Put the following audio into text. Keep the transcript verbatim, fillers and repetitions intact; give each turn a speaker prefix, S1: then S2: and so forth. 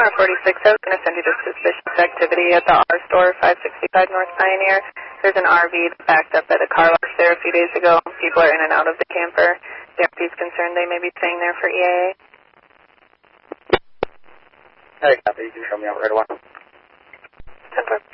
S1: R forty-six, I was going to send you to suspicious activity at the R store, five sixty-five North Pioneer. There's an R V that backed up at a car wash there a few days ago. People are in and out of the camper. The R P's concerned they may be staying there for E A A.
S2: Hey, copy. You can show me over right away.
S1: ten four.